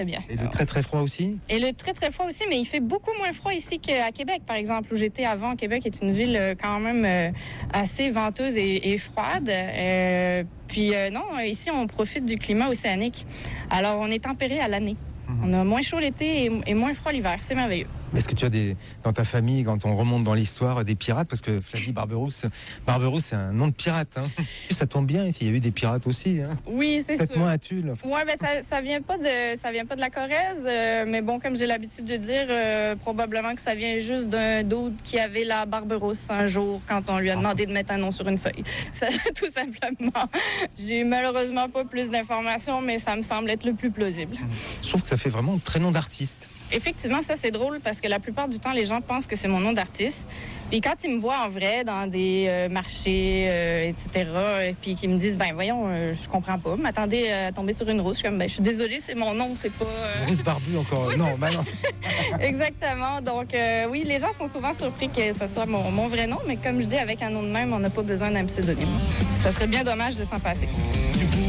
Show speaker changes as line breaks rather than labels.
bien.
Et le très très froid aussi?
Et le très très froid aussi, mais il fait beaucoup moins froid ici qu'à Québec, par exemple, où j'étais avant. Québec est une ville quand même assez venteuse et froide. Non, ici on profite du climat océanique. Alors on est tempéré à l'année. On a moins chaud l'été et moins froid l'hiver. C'est merveilleux.
Est-ce que tu as dans ta famille, quand on remonte dans l'histoire, des pirates? Parce que Flavie Barberousse, c'est un nom de pirate. Hein. Ça tombe bien ici, il y a eu des pirates aussi. Hein.
Oui, c'est sûr.
Peut-être moins à Tulle.
Ouais, ben ça vient pas de la Corrèze, mais bon, comme j'ai l'habitude de dire, probablement que ça vient juste d'un d'autre qui avait la Barberousse un jour quand on lui a demandé de mettre un nom sur une feuille. Ça, tout simplement. J'ai malheureusement pas plus d'informations, mais ça me semble être le plus plausible.
Je trouve que ça fait vraiment un très nom d'artiste.
Effectivement, ça c'est drôle parce que la plupart du temps, les gens pensent que c'est mon nom d'artiste. Puis quand ils me voient en vrai dans des marchés, etc., et puis qu'ils me disent, ben voyons, je comprends pas, m'attendez à tomber sur une rose. Je suis comme, ben je suis désolée, c'est mon nom, c'est pas...
Rose barbue encore.
Oui,
non.
Exactement. Donc oui, les gens sont souvent surpris que ce soit mon vrai nom, mais comme je dis, avec un nom de même, on n'a pas besoin d'un pseudonyme. Ça serait bien dommage de s'en passer.